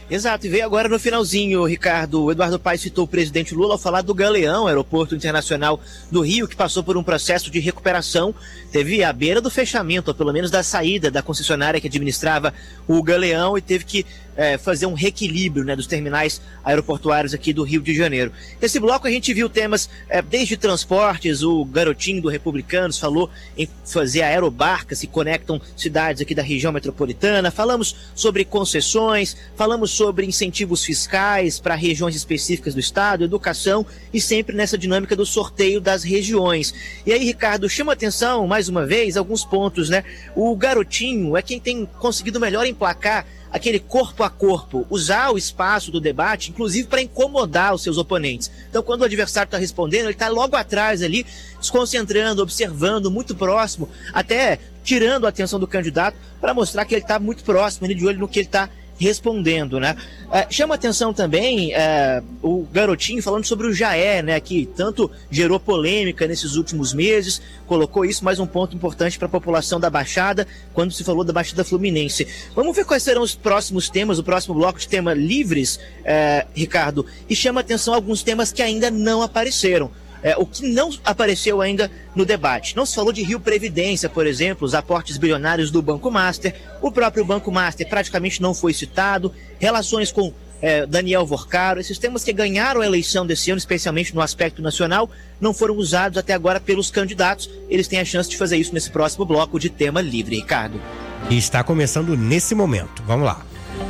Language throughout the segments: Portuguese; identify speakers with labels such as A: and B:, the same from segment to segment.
A: Exato, e veio agora no finalzinho, Ricardo. O Eduardo Paes citou o presidente Lula ao falar do Galeão, aeroporto internacional do Rio, que passou por um processo de recuperação. Teve à beira do fechamento, ou pelo menos da saída da concessionária que administrava o Galeão, e teve que fazer um reequilíbrio, né, dos terminais aeroportuários aqui do Rio de Janeiro. Nesse bloco a gente viu temas desde transportes, o Garotinho do Republicanos falou em fazer aerobarcas que conectam cidades aqui da região metropolitana. Falamos sobre concessões, falamos sobre incentivos fiscais para regiões específicas do estado, educação, e sempre nessa dinâmica do sorteio das regiões. E aí, Ricardo, chama atenção, mais uma vez, alguns pontos, né? O Garotinho é quem tem conseguido melhor emplacar aquele corpo a corpo, usar o espaço do debate, inclusive para incomodar os seus oponentes. Então, quando o adversário está respondendo, ele está logo atrás ali, se concentrando, observando, muito próximo, até tirando a atenção do candidato para mostrar que ele está muito próximo, ele de olho no que ele está respondendo, né? Chama atenção também o Garotinho falando sobre o Jair, né, que tanto gerou polêmica nesses últimos meses, colocou isso mais um ponto importante para a população da Baixada, quando se falou da Baixada Fluminense. Vamos ver quais serão os próximos temas, o próximo bloco de tema livres, Ricardo, e chama atenção alguns temas que ainda não apareceram. O que não apareceu ainda no debate. Não se falou de Rio Previdência, por exemplo, os aportes bilionários do Banco Master. O próprio Banco Master praticamente não foi citado. Relações com Daniel Vorcaro. Esses temas que ganharam a eleição desse ano, especialmente no aspecto nacional, não foram usados até agora pelos candidatos. Eles têm a chance de fazer isso nesse próximo bloco de tema livre, Ricardo.
B: E está começando nesse momento. Vamos lá.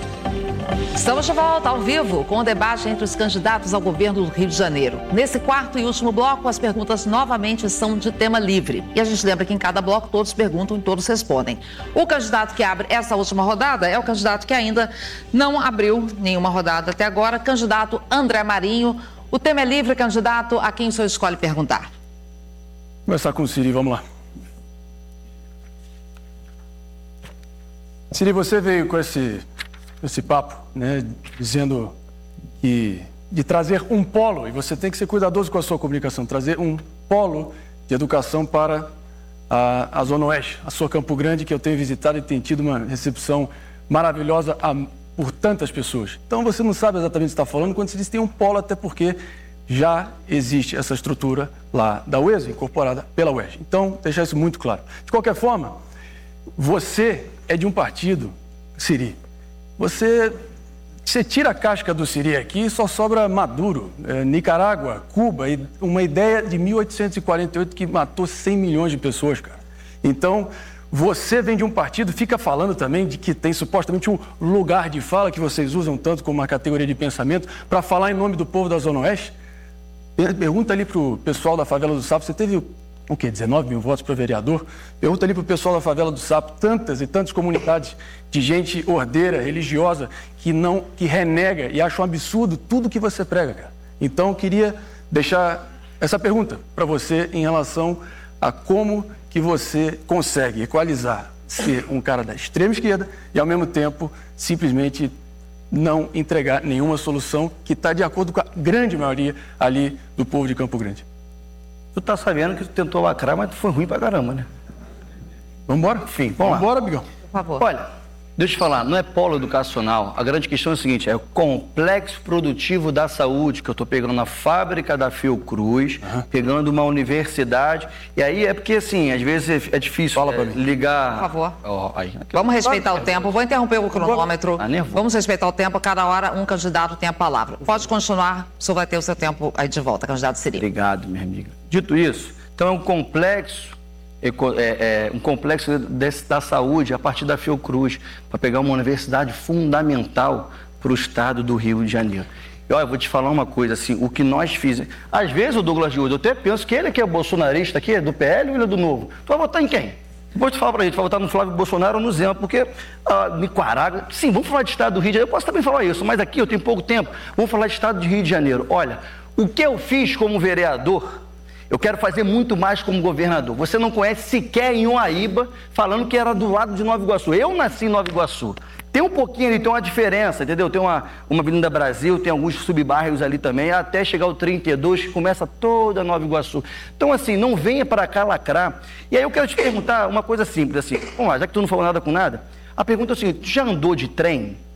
C: Estamos de volta ao vivo com o debate entre os candidatos ao governo do Rio de Janeiro. Nesse quarto e último bloco, as perguntas novamente são de tema livre. E a gente lembra que em cada bloco todos perguntam e todos respondem. O candidato que abre essa última rodada é o candidato que ainda não abriu nenhuma rodada até agora, candidato André Marinho. O tema é livre, candidato, a quem o senhor escolhe perguntar?
D: Vou começar com o Ciri, vamos lá. Ciri, você veio com esse papo, né, dizendo que de trazer um polo, e você tem que ser cuidadoso com a sua comunicação, trazer um polo de educação para a Zona Oeste, a sua Campo Grande, que eu tenho visitado e tem tido uma recepção maravilhosa por tantas pessoas. Então você não sabe exatamente o que está falando quando se diz que tem um polo, até porque já existe essa estrutura lá da UESA, incorporada pela UERJ. Então, deixar isso muito claro. De qualquer forma, você é de um partido, Ciri, você tira a casca do Ciri aqui e só sobra Maduro, Nicarágua, Cuba, e uma ideia de 1848 que matou 100 milhões de pessoas, cara. Então, você vem de um partido, fica falando também de que tem supostamente um lugar de fala que vocês usam tanto como uma categoria de pensamento para falar em nome do povo da Zona Oeste. Pergunta ali pro pessoal da Favela do Sapo, você teve 19 mil votos para vereador? Pergunta ali pro pessoal da Favela do Sapo, tantas e tantas comunidades de gente ordeira, religiosa, que renega e acha um absurdo tudo que você prega, cara. Então, eu queria deixar essa pergunta para você em relação a como que você consegue equalizar ser um cara da extrema esquerda e, ao mesmo tempo, simplesmente não entregar nenhuma solução que está de acordo com a grande maioria ali do povo de Campo Grande.
E: Tu tá sabendo que tu tentou lacrar, mas tu foi ruim pra caramba, né?
D: Vamos embora?
E: Enfim, vamos lá.
D: Vamos embora, Bigão.
C: Por favor.
E: Olha, deixa eu te falar, não é polo educacional. A grande questão é o seguinte, é o complexo produtivo da saúde, que eu tô pegando na fábrica da Fiocruz, pegando uma universidade, e aí é porque, assim, às vezes é difícil ligar...
C: Por favor.
E: Aí,
C: vamos respeitar o tempo. Vou interromper o cronômetro.
E: nervoso.
C: Vamos respeitar o tempo. Cada hora um candidato tem a palavra. Pode continuar, o senhor vai ter o seu tempo aí de volta, candidato Ciri.
E: Obrigado, minha amiga. Dito isso, então é um complexo da saúde a partir da Fiocruz, para pegar uma universidade fundamental para o estado do Rio de Janeiro. E olha, eu vou te falar uma coisa, assim, o que nós fizemos... Às vezes o Douglas de Hoje, eu até penso que ele que é bolsonarista aqui, do PL ou ele é do Novo? Tu vai votar em quem? Depois tu fala pra gente, vai votar no Flávio Bolsonaro ou no Zema, porque Nicarágua... Sim, vamos falar de estado do Rio de Janeiro, eu posso também falar isso, mas aqui eu tenho pouco tempo, vamos falar de estado de Rio de Janeiro. Olha, o que eu fiz como vereador... Eu quero fazer muito mais como governador. Você não conhece sequer em Uaíba, falando que era do lado de Nova Iguaçu. Eu nasci em Nova Iguaçu. Tem um pouquinho ali, tem uma diferença, entendeu? Tem uma Avenida Brasil, tem alguns subbairros ali também, até chegar ao 32, que começa toda Nova Iguaçu. Então, assim, não venha para cá lacrar. E aí eu quero te perguntar uma coisa simples, assim. Vamos lá, já que tu não falou nada com nada, a pergunta é o seguinte, tu já andou de trem?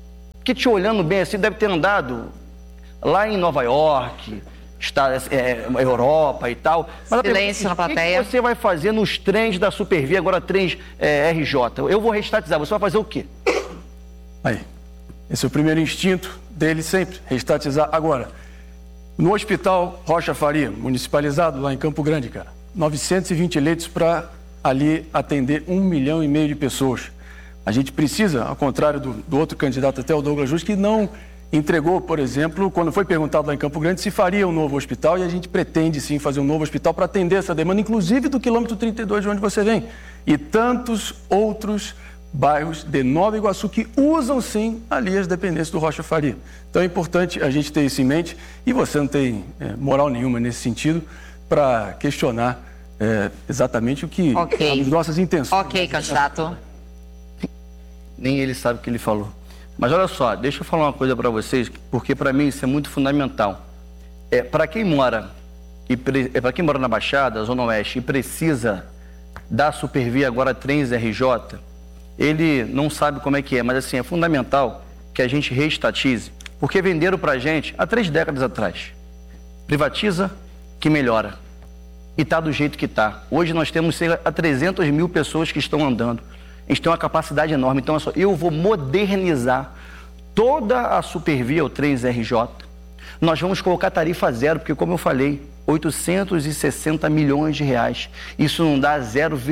E: que te olhando bem assim, deve ter andado lá em Nova York, Europa e tal. Mas
C: silêncio na plateia.
E: O que você vai fazer nos trens da Supervia, agora trens RJ? Eu vou restatizar, você vai fazer o quê?
D: Aí, esse é o primeiro instinto dele sempre, restatizar. Agora, no Hospital Rocha Faria, municipalizado lá em Campo Grande, cara, 920 leitos para ali atender 1,5 milhão de pessoas. A gente precisa, ao contrário do outro candidato, até o Douglas Jus, que não entregou, por exemplo, quando foi perguntado lá em Campo Grande se faria um novo hospital, e a gente pretende sim fazer um novo hospital para atender essa demanda, inclusive do quilômetro 32 de onde você vem, e tantos outros bairros de Nova Iguaçu que usam sim ali as dependências do Rocha Faria. Então é importante a gente ter isso em mente, e você não tem moral nenhuma nesse sentido para questionar exatamente o que as nossas intenções.
C: Ok, candidato.
E: Nem ele sabe o que ele falou. Mas olha só, deixa eu falar uma coisa para vocês, porque para mim isso é muito fundamental. Para quem mora na Baixada, Zona Oeste, e precisa da Supervia agora Trens RJ, ele não sabe como é que é, mas assim, é fundamental que a gente reestatize, porque venderam para a gente há 3 décadas atrás. Privatiza que melhora. E está do jeito que está. Hoje nós temos cerca de 300 mil pessoas que estão andando. A gente tem uma capacidade enorme. Então, eu vou modernizar toda a Supervia, o Trens RJ. Nós vamos colocar tarifa zero, porque, como eu falei, 860 milhões de reais. Isso não dá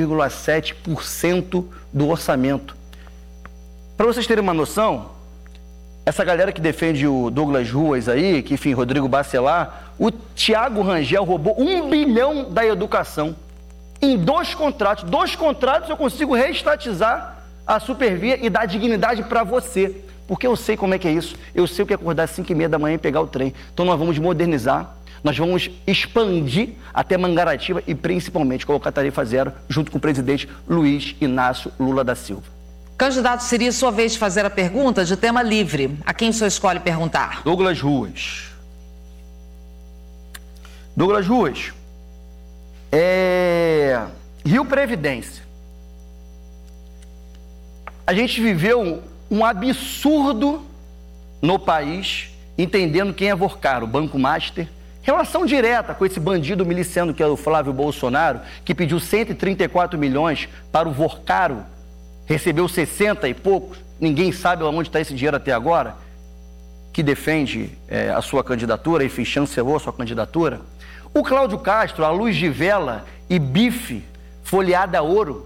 E: 0,7% do orçamento. Para vocês terem uma noção, essa galera que defende o Douglas Ruas aí, que, enfim, Rodrigo Bacelar, o Thiago Rangel roubou 1 bilhão da educação. Em 2 contratos. 2 contratos eu consigo reestatizar a Supervia e dar dignidade para você. Porque eu sei como é que é isso. Eu sei o que é acordar às 5h30 da manhã e pegar o trem. Então nós vamos modernizar, nós vamos expandir até Mangaratiba e principalmente colocar tarifa zero junto com o presidente Luiz Inácio Lula da Silva.
C: Candidato, seria sua vez de fazer a pergunta de tema livre. A quem o senhor escolhe perguntar?
E: Douglas Ruas. Douglas Ruas. Rio Previdência. A gente viveu um absurdo no país, entendendo quem é Vorcaro, o Banco Master, relação direta com esse bandido miliciano que é o Flávio Bolsonaro, que pediu 134 milhões para o Vorcaro, recebeu 60 e poucos, ninguém sabe onde está esse dinheiro até agora, que defende a sua candidatura, enfim, chancelou a sua candidatura. O Cláudio Castro, a luz de vela e bife folheada a ouro,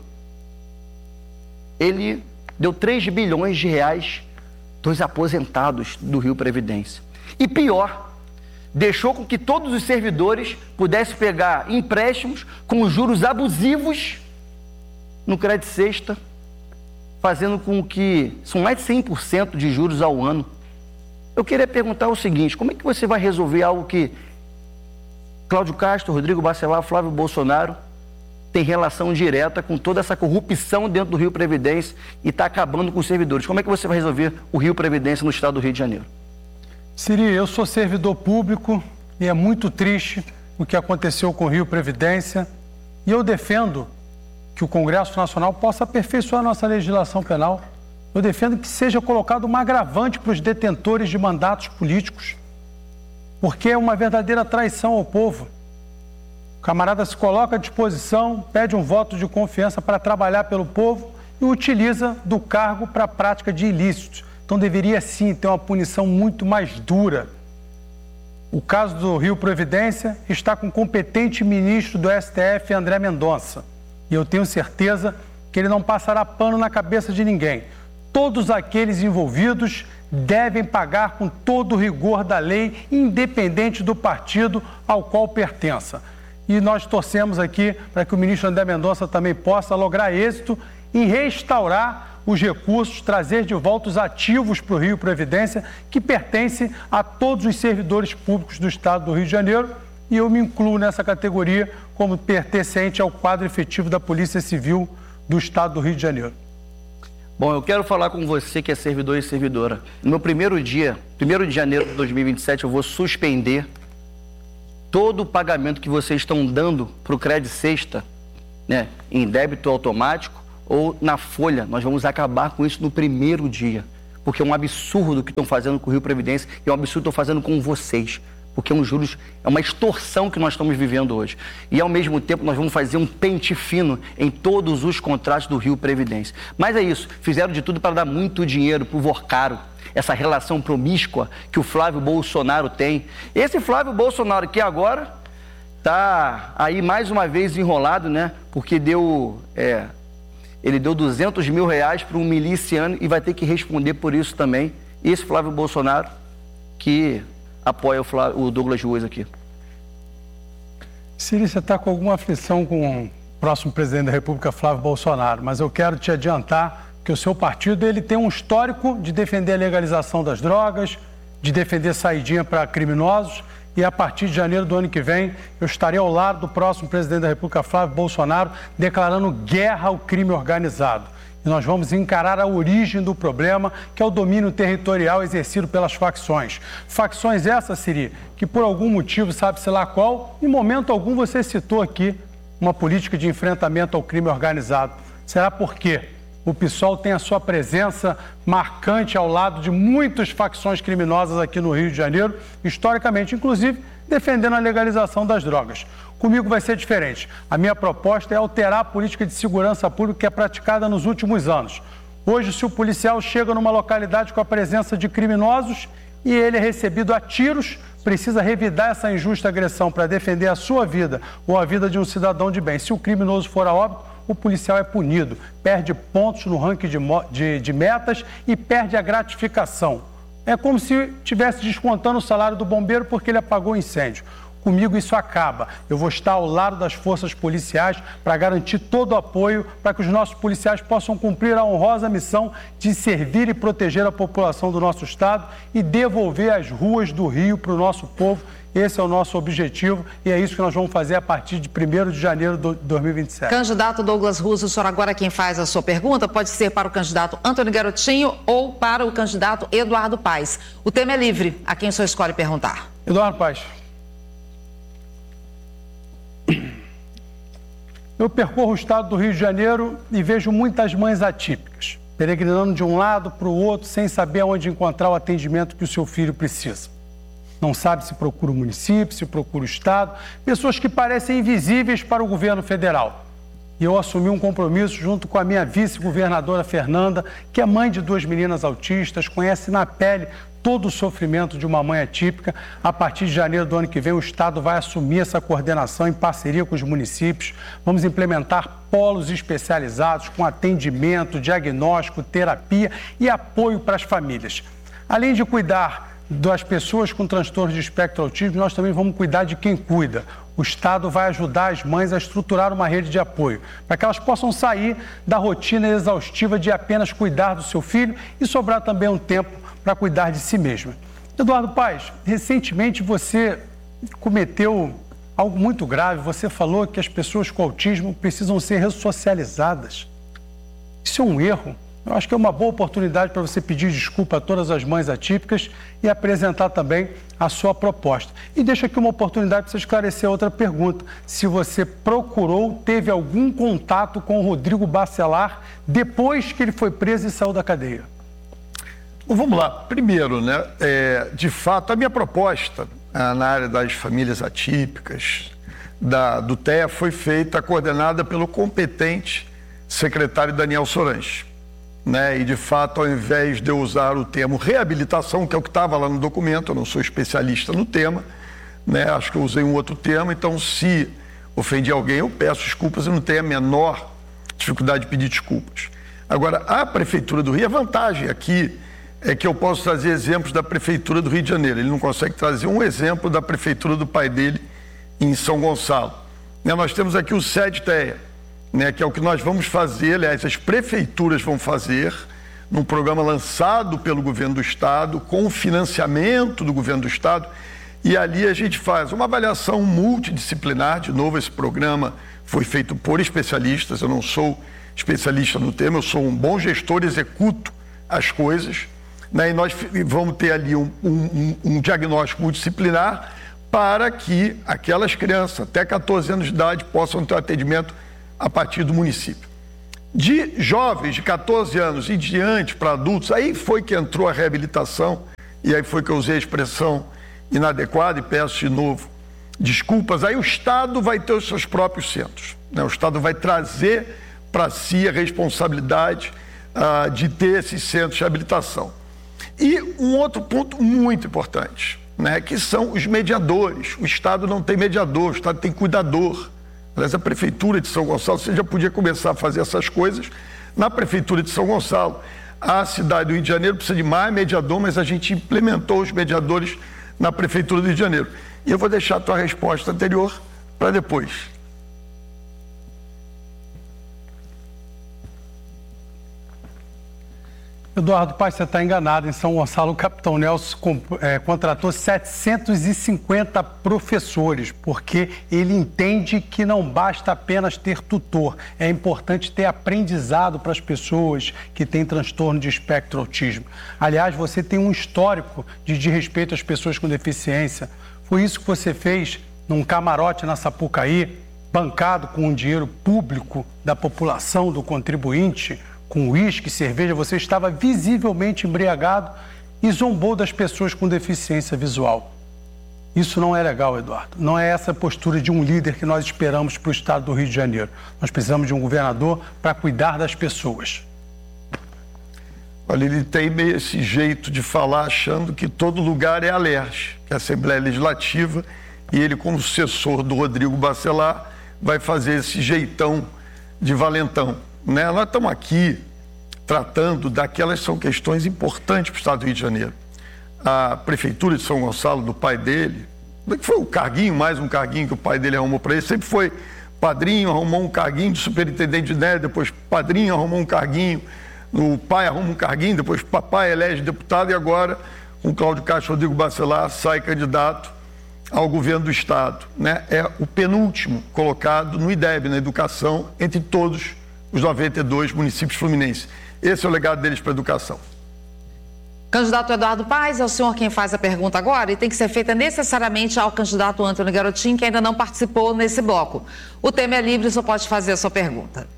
E: ele deu 3 bilhões de reais dos aposentados do Rio Previdência. E pior, deixou com que todos os servidores pudessem pegar empréstimos com juros abusivos no Crédito Sexta, fazendo com que são mais de 100% de juros ao ano. Eu queria perguntar o seguinte, como é que você vai resolver algo que Cláudio Castro, Rodrigo Bacelar, Flávio Bolsonaro tem relação direta com toda essa corrupção dentro do Rio Previdência e está acabando com os servidores? Como é que você vai resolver o Rio Previdência no estado do Rio de Janeiro?
F: Siri, eu sou servidor público e é muito triste o que aconteceu com o Rio Previdência, e eu defendo que o Congresso Nacional possa aperfeiçoar nossa legislação penal. Eu defendo que seja colocado uma agravante para os detentores de mandatos políticos, porque é uma verdadeira traição ao povo. O camarada se coloca à disposição, pede um voto de confiança para trabalhar pelo povo e utiliza do cargo para a prática de ilícitos. Então deveria sim ter uma punição muito mais dura. O caso do Rio Previdência está com o competente ministro do STF, André Mendonça. E eu tenho certeza que ele não passará pano na cabeça de ninguém. Todos aqueles envolvidos devem pagar com todo o rigor da lei, independente do partido ao qual pertença. E nós torcemos aqui para que o ministro André Mendonça também possa lograr êxito em restaurar os recursos, trazer de volta os ativos para o Rio Previdência, que pertencem a todos os servidores públicos do estado do Rio de Janeiro, e eu me incluo nessa categoria como pertencente ao quadro efetivo da Polícia Civil do estado do Rio de Janeiro.
E: Bom, eu quero falar com você que é servidor e servidora. No meu primeiro dia, 1º de janeiro de 2027, eu vou suspender todo o pagamento que vocês estão dando para o Crédito Sexta, né, em débito automático ou na folha. Nós vamos acabar com isso no primeiro dia. porque é um absurdo o que estão fazendo com o Rio Previdência e é um absurdo que estão fazendo com vocês, porque é um juros, é uma extorsão que nós estamos vivendo hoje. E, ao mesmo tempo, nós vamos fazer um pente fino em todos os contratos do Rio Previdência. Mas é isso, fizeram de tudo para dar muito dinheiro para o Vorcaro, essa relação promíscua que o Flávio Bolsonaro tem. Esse Flávio Bolsonaro que agora está aí mais uma vez enrolado, né? Porque ele deu 200 mil reais para um miliciano e vai ter que responder por isso também. Esse Flávio Bolsonaro que apoia o Douglas Ruas aqui.
F: Ciri, você está com alguma aflição com o próximo presidente da República, Flávio Bolsonaro, mas eu quero te adiantar que o seu partido ele tem um histórico de defender a legalização das drogas, de defender saidinha para criminosos, e a partir de janeiro do ano que vem eu estarei ao lado do próximo presidente da República, Flávio Bolsonaro, declarando guerra ao crime organizado. E nós vamos encarar a origem do problema, que é o domínio territorial exercido pelas facções. Facções essas, Ciri, que por algum motivo, sabe-se lá qual, em momento algum você citou aqui uma política de enfrentamento ao crime organizado. Será por quê? O PSOL tem a sua presença marcante ao lado de muitas facções criminosas aqui no Rio de Janeiro, historicamente, inclusive, defendendo a legalização das drogas. Comigo vai ser diferente. A minha proposta é alterar a política de segurança pública que é praticada nos últimos anos. Hoje, se o policial chega numa localidade com a presença de criminosos e ele é recebido a tiros, precisa revidar essa injusta agressão para defender a sua vida ou a vida de um cidadão de bem. Se o criminoso for a óbito, o policial é punido, perde pontos no ranking de metas e perde a gratificação. É como se estivesse descontando o salário do bombeiro porque ele apagou o incêndio. Comigo isso acaba. Eu vou estar ao lado das forças policiais para garantir todo o apoio para que os nossos policiais possam cumprir a honrosa missão de servir e proteger a população do nosso estado e devolver as ruas do Rio para o nosso povo. Esse é o nosso objetivo e é isso que nós vamos fazer a partir de 1º de janeiro de 2027.
C: Candidato Douglas Russo, o senhor agora quem faz a sua pergunta pode ser para o candidato Antônio Garotinho ou para o candidato Eduardo Paes. O tema é livre, a quem o senhor escolhe perguntar.
F: Eduardo Paes. Eu percorro o estado do Rio de Janeiro e vejo muitas mães atípicas, peregrinando de um lado para o outro sem saber onde encontrar o atendimento que o seu filho precisa. Não sabe se procura o município, se procura o estado, pessoas que parecem invisíveis para o governo federal. E eu assumi um compromisso junto com a minha vice-governadora Fernanda, que é mãe de 2 meninas autistas, conhece na pele todo o sofrimento de uma mãe atípica. A partir de janeiro do ano que vem, o Estado vai assumir essa coordenação em parceria com os municípios. Vamos implementar polos especializados com atendimento, diagnóstico, terapia e apoio para as famílias. Além de cuidar das pessoas com transtorno de espectro autismo, nós também vamos cuidar de quem cuida. O Estado vai ajudar as mães a estruturar uma rede de apoio, para que elas possam sair da rotina exaustiva de apenas cuidar do seu filho e sobrar também um tempo para cuidar de si mesma. Eduardo Paes, recentemente você cometeu algo muito grave. Você falou que as pessoas com autismo precisam ser ressocializadas. Isso é um erro. Eu acho que é uma boa oportunidade para você pedir desculpa a todas as mães atípicas e apresentar também a sua proposta. E deixa aqui uma oportunidade para você esclarecer outra pergunta. Se você procurou, teve algum contato com o Rodrigo Bacelar depois que ele foi preso e saiu da cadeia?
G: Bom, vamos lá. Primeiro, né, de fato, a minha proposta na área das famílias atípicas, do TEA, foi feita, coordenada pelo competente secretário Daniel Sorange. Né? E, de fato, ao invés de eu usar o termo reabilitação, que é o que estava lá no documento, eu não sou especialista no tema, né? Acho que eu usei um outro termo, então, se ofendi alguém, eu peço desculpas e não tenho a menor dificuldade de pedir desculpas. Agora, a Prefeitura do Rio, a vantagem aqui é que eu posso trazer exemplos da Prefeitura do Rio de Janeiro. Ele não consegue trazer um exemplo da Prefeitura do pai dele em São Gonçalo. Né? Nós temos aqui o SEDTEA, né, que é o que nós vamos fazer, aliás, as prefeituras vão fazer, num programa lançado pelo governo do Estado, com o financiamento do governo do Estado, e ali a gente faz uma avaliação multidisciplinar. De novo, esse programa foi feito por especialistas, eu não sou especialista no tema, eu sou um bom gestor, executo as coisas, né, e nós vamos ter ali um diagnóstico multidisciplinar para que aquelas crianças até 14 anos de idade possam ter atendimento a partir do município. De jovens de 14 anos em diante para adultos, aí foi que entrou a reabilitação, e aí foi que eu usei a expressão inadequada, e peço de novo desculpas. Aí o Estado vai ter os seus próprios centros, né? O Estado vai trazer para si a responsabilidade de ter esses centros de reabilitação. E um outro ponto muito importante, né, que são os mediadores. O Estado não tem mediador, o Estado tem cuidador. Aliás, a Prefeitura de São Gonçalo, você já podia começar a fazer essas coisas na Prefeitura de São Gonçalo. A cidade do Rio de Janeiro precisa de mais mediador, mas a gente implementou os mediadores na Prefeitura do Rio de Janeiro. E eu vou deixar a tua resposta anterior para depois.
F: Eduardo Paes, você está enganado. Em São Gonçalo, o Capitão Nelson contratou 750 professores, porque ele entende que não basta apenas ter tutor. É importante ter aprendizado para as pessoas que têm transtorno de espectro autismo. Aliás, você tem um histórico de desrespeito às pessoas com deficiência. Foi isso que você fez num camarote na Sapucaí, bancado com o dinheiro público da população, do contribuinte, com uísque, cerveja. Você estava visivelmente embriagado e zombou das pessoas com deficiência visual. Isso não é legal, Eduardo. Não é essa a postura de um líder que nós esperamos para o estado do Rio de Janeiro. Nós precisamos de um governador para cuidar das pessoas.
G: Olha, ele tem meio esse jeito de falar achando que todo lugar é a LERJ, que é a Assembleia Legislativa, e ele, como sucessor do Rodrigo Bacelar, vai fazer esse jeitão de valentão, né? Nós estamos aqui tratando daquelas que são questões importantes para o estado do Rio de Janeiro. A Prefeitura de São Gonçalo, do pai dele, que foi o carguinho, mais um carguinho que o pai dele arrumou para ele, sempre foi padrinho, arrumou um carguinho de superintendente de NED, depois padrinho, arrumou um carguinho, o pai arruma um carguinho, depois papai elege deputado, e agora, com Cláudio Castro, Rodrigo Bacelar, sai candidato ao governo do estado, né? É o penúltimo colocado no IDEB, na educação, entre todos os 92 municípios fluminenses. Esse é o legado deles para a educação.
C: Candidato Eduardo Paes, é o senhor quem faz a pergunta agora e tem que ser feita necessariamente ao candidato Antônio Garotinho, que ainda não participou nesse bloco. O tema é livre, só pode fazer a sua pergunta.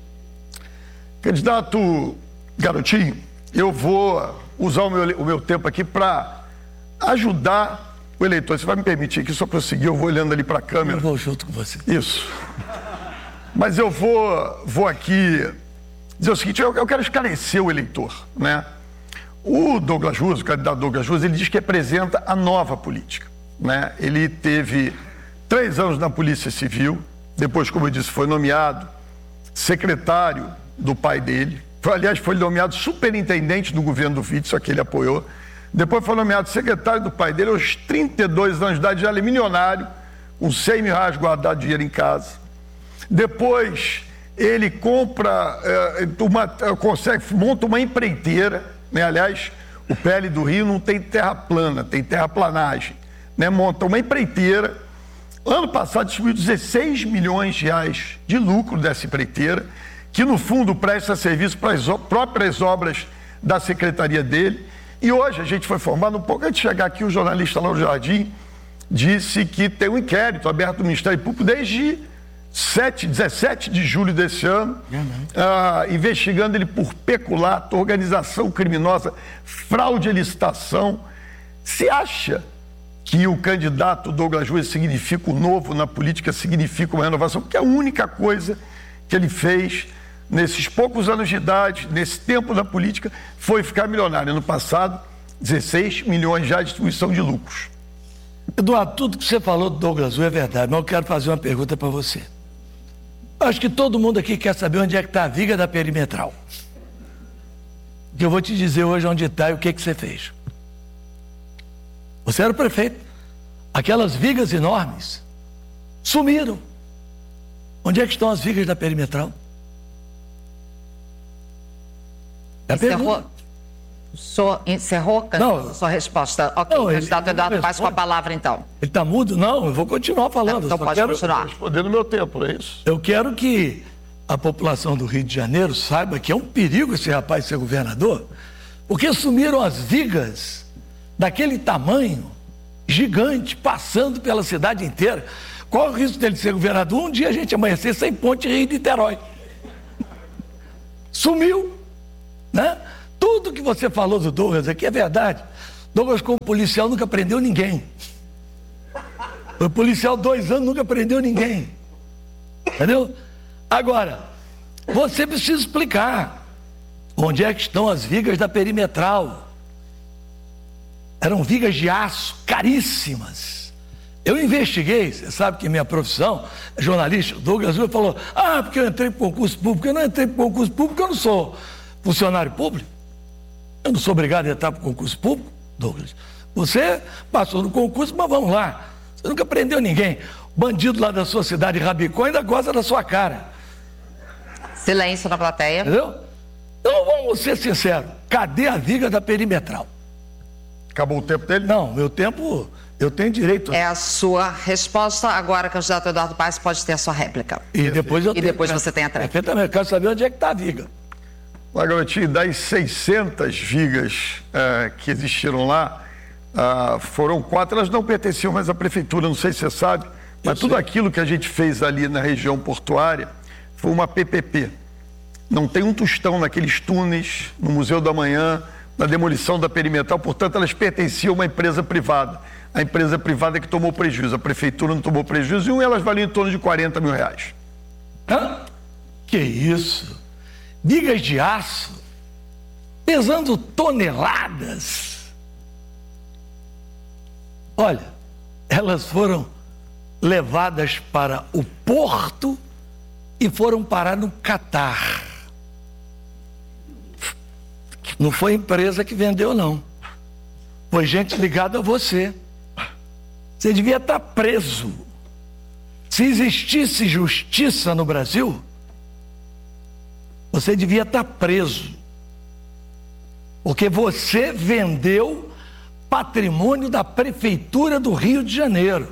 G: Candidato Garotinho, eu vou usar o meu tempo aqui para ajudar o eleitor. Você vai me permitir aqui, só para eu seguir, eu vou olhando ali para a câmera.
H: Eu vou junto com você.
G: Isso. Mas eu vou aqui dizer o seguinte, eu quero esclarecer o eleitor, né? O Douglas Jus, o candidato Douglas Jus, ele diz que representa a nova política, né? Ele teve 3 anos na Polícia Civil, depois, como eu disse, foi nomeado secretário do pai dele, aliás, foi nomeado superintendente do governo do Vítor, só que ele apoiou. Depois foi nomeado secretário do pai dele, aos 32 anos de idade, já ele é milionário, com 100 mil reais guardado dinheiro em casa. Depois ele monta uma empreiteira, né? Aliás, o PL do Rio não tem terra plana, tem terraplanagem, né? Monta uma empreiteira. Ano passado distribuiu 16 milhões de reais de lucro dessa empreiteira, que no fundo presta serviço para as próprias obras da secretaria dele. E hoje a gente foi formado, um pouco antes de chegar aqui, o jornalista Lauro Jardim disse que tem um inquérito aberto no Ministério Público desde 17 de julho desse ano, investigando ele por peculato, organização criminosa, fraude à licitação. Se acha que o candidato Douglas Jus significa o novo na política, significa uma renovação, porque a única coisa que ele fez nesses poucos anos de idade, nesse tempo da política, foi ficar milionário. Ano passado, 16 milhões já de distribuição de lucros.
H: Eduardo, tudo que você falou do Douglas Jus é verdade, mas eu quero fazer uma pergunta para você. Acho que todo mundo aqui quer saber onde é que está a viga da perimetral. Que eu vou te dizer hoje onde está e o que você fez. Você era o prefeito. Aquelas vigas enormes sumiram. Onde é que estão as vigas da perimetral?
C: O senhor encerrou sua resposta? Ok, não, candidato Eduardo Paes com a palavra, então.
H: Ele está mudo? Não, eu vou continuar falando.
C: Então pode continuar.
G: Responder no meu tempo, é isso?
H: Eu quero que a população do Rio de Janeiro saiba que é um perigo esse rapaz ser governador, porque sumiram as vigas daquele tamanho, gigante, passando pela cidade inteira. Qual o risco dele ser governador? Um dia a gente amanhecer sem ponte Rio-Niterói. Sumiu, né? Tudo que você falou do Douglas aqui é verdade. Douglas, como policial, nunca prendeu ninguém. Foi policial 2 anos, nunca prendeu ninguém. Entendeu? Agora, você precisa explicar onde é que estão as vigas da perimetral. Eram vigas de aço, caríssimas. Eu investiguei, você sabe que minha profissão é jornalista. O Douglas falou, porque eu entrei para concurso público. Eu não entrei para concurso público, eu não sou funcionário público. Eu não sou obrigado a entrar para concurso público, Douglas. Você passou no concurso, mas vamos lá. Você nunca prendeu ninguém. O bandido lá da sua cidade, Rabicó, ainda gosta da sua cara.
C: Silêncio na plateia.
H: Entendeu? Então vamos ser sinceros. Cadê a viga da perimetral?
G: Acabou o tempo dele?
H: Não, meu tempo, eu tenho direito.
C: É a sua resposta. Agora, candidato Eduardo Paes, pode ter a sua réplica.
H: E depois
C: você tem a tréplica.
H: Perfeitamente. Eu quero saber onde é que está a viga.
G: Lá, garotinho, das 600 vigas que existiram lá, foram 4, elas não pertenciam mais à prefeitura, não sei se você sabe, mas tudo aquilo que a gente fez ali na região portuária foi uma PPP. Não tem um tostão naqueles túneis, no Museu da Manhã, na demolição da perimetral, portanto elas pertenciam a uma empresa privada. A empresa privada que tomou prejuízo, a prefeitura não tomou prejuízo, e elas valiam em torno de R$40 mil.
H: Hã? Que isso? Vigas de aço, pesando toneladas. Olha, elas foram levadas para o porto e foram parar no Catar. Não foi a empresa que vendeu, não. Foi gente ligada a você. Você devia estar preso. Se existisse justiça no Brasil, você devia estar preso. Porque você vendeu patrimônio da Prefeitura do Rio de Janeiro.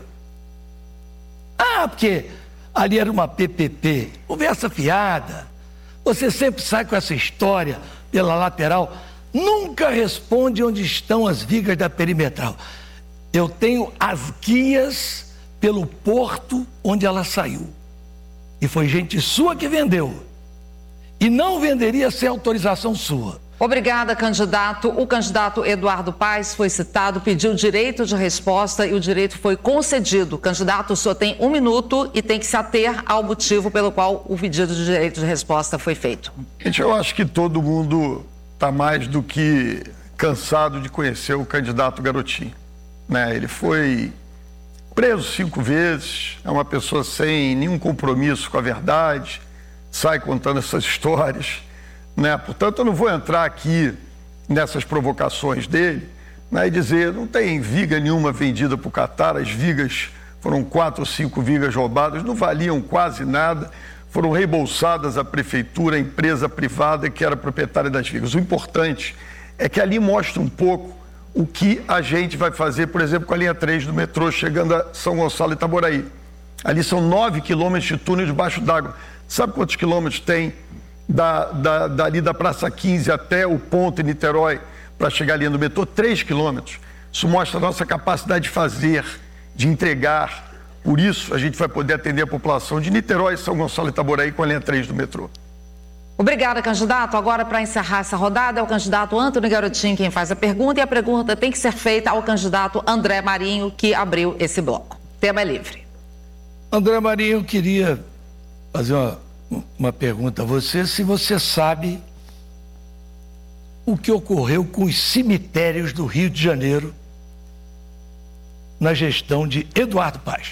H: Porque ali era uma PPP. Conversa fiada. Você sempre sai com essa história pela lateral. Nunca responde onde estão as vigas da perimetral. Eu tenho as guias pelo porto onde ela saiu. E foi gente sua que vendeu. E não venderia sem autorização sua.
C: Obrigada, candidato. O candidato Eduardo Paes foi citado, pediu direito de resposta e o direito foi concedido. Candidato, o senhor tem 1 minuto e tem que se ater ao motivo pelo qual o pedido de direito de resposta foi feito.
G: Gente, eu acho que todo mundo está mais do que cansado de conhecer o candidato Garotinho, né? Ele foi preso 5 vezes, é uma pessoa sem nenhum compromisso com a verdade, sai contando essas histórias, né? Portanto, eu não vou entrar aqui nessas provocações dele, né, e dizer, não tem viga nenhuma vendida para o Catar, as vigas foram 4 ou 5 vigas roubadas, não valiam quase nada, foram reembolsadas à prefeitura, à empresa privada que era proprietária das vigas. O importante é que ali mostra um pouco o que a gente vai fazer, por exemplo, com a linha 3 do metrô, chegando a São Gonçalo e Itaboraí. Ali são 9 quilômetros de túnel debaixo d'água. Sabe quantos quilômetros tem dali da Praça 15 até o ponto em Niterói para chegar ali no metrô? 3 quilômetros. Isso mostra a nossa capacidade de fazer, de entregar. Por isso, a gente vai poder atender a população de Niterói, São Gonçalo e Itaboraí com a linha 3 do metrô.
C: Obrigada, candidato. Agora, para encerrar essa rodada, é o candidato Antônio Garotinho quem faz a pergunta e a pergunta tem que ser feita ao candidato André Marinho, que abriu esse bloco. Tema é livre.
H: André Marinho, eu queria fazer uma pergunta a você, se você sabe o que ocorreu com os cemitérios do Rio de Janeiro na gestão de Eduardo Paes.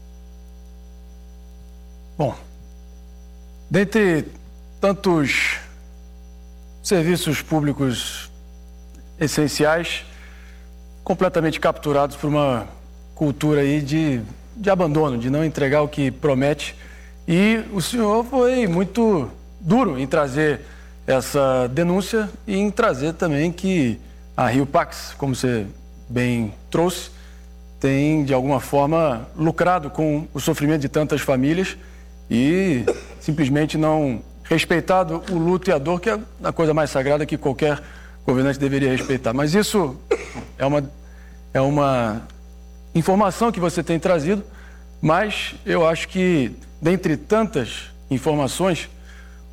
F: Bom, dentre tantos serviços públicos essenciais, completamente capturados por uma cultura aí de abandono, de não entregar o que promete. E o senhor foi muito duro em trazer essa denúncia e em trazer também que a Rio Pax, como você bem trouxe, tem de alguma forma lucrado com o sofrimento de tantas famílias e simplesmente não respeitado o luto e a dor, que é a coisa mais sagrada que qualquer governante deveria respeitar. Mas isso é uma informação que você tem trazido, mas eu acho que, dentre tantas informações,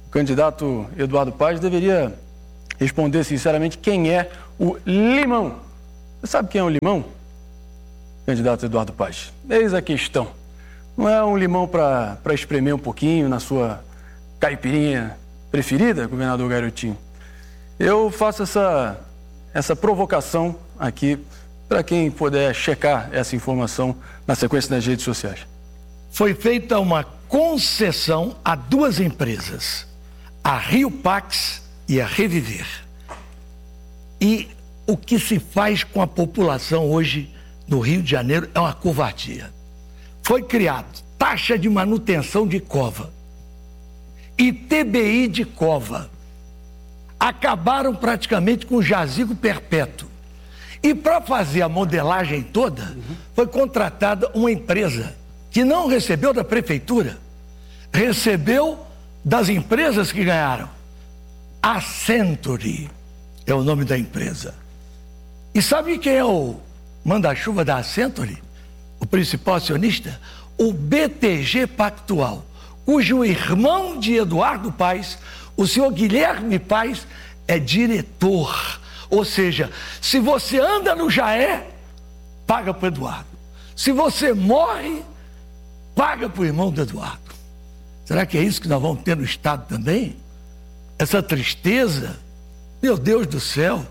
D: candidato Eduardo Paes deveria responder sinceramente quem é o Limão. Você sabe quem é o Limão, candidato Eduardo Paes? Eis a questão. Não é um limão para espremer um pouquinho na sua caipirinha preferida, governador Garotinho? Eu faço essa provocação aqui para quem puder checar essa informação na sequência das redes sociais.
H: Foi feita uma concessão a duas empresas, a Rio Pax e a Reviver. E o que se faz com a população hoje no Rio de Janeiro é uma covardia. Foi criado taxa de manutenção de cova e TBI de cova. Acabaram praticamente com o jazigo perpétuo. E para fazer a modelagem toda, foi contratada uma empresa que não recebeu da prefeitura, recebeu das empresas que ganharam. A Century é o nome da empresa. E sabe quem é o manda-chuva da Century? O principal acionista? O BTG Pactual, cujo irmão de Eduardo Paes, o senhor Guilherme Paes, é diretor. Ou seja, se você anda no Jaé, paga para o Eduardo. Se você morre, paga para o irmão do Eduardo. Será que é isso que nós vamos ter no Estado também? Essa tristeza? Meu Deus do céu!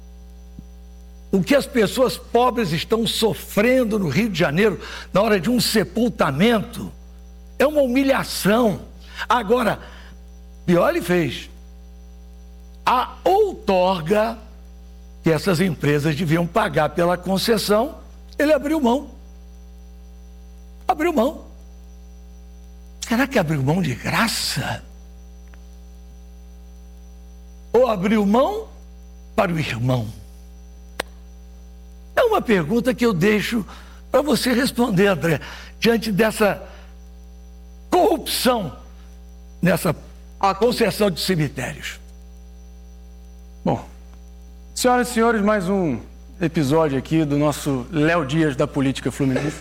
H: O que as pessoas pobres estão sofrendo no Rio de Janeiro na hora de um sepultamento é uma humilhação. Agora, pior ele fez. A outorga que essas empresas deviam pagar pela concessão, ele abriu mão. Abriu mão. Será que abriu mão de graça? Ou abriu mão para o irmão? É uma pergunta que eu deixo para você responder, André, diante dessa corrupção nessa concessão de cemitérios.
D: Bom, senhoras e senhores, mais um episódio aqui do nosso Léo Dias da política fluminense.